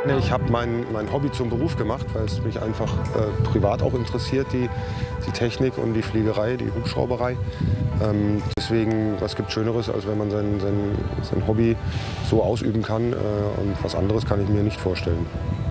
Nee, ich habe mein Hobby zum Beruf gemacht, weil es mich einfach privat auch interessiert, die Technik und die Fliegerei, die Hubschrauberei. Deswegen, was gibt Schöneres, als wenn man sein Hobby so ausüben kann. Und was anderes kann ich mir nicht vorstellen.